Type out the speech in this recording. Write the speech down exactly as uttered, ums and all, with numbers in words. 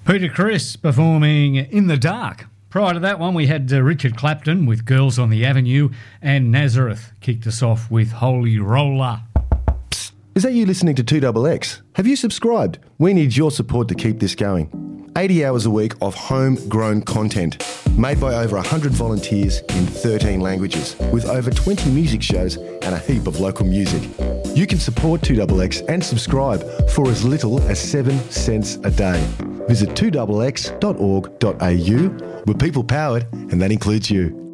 Peter Criss performing In the Dark. Prior to that one, we had uh, Richard Clapton with Girls on the Avenue, and Nazareth kicked us off with Holy Roller. Psst, is that you listening to two X X? Have you subscribed? We need your support to keep this going. eighty hours a week of homegrown content made by over one hundred volunteers in thirteen languages with over twenty music shows and a heap of local music. You can support two X X and subscribe for as little as seven cents a day. Visit two x x dot org dot a u. We're people powered, and that includes you.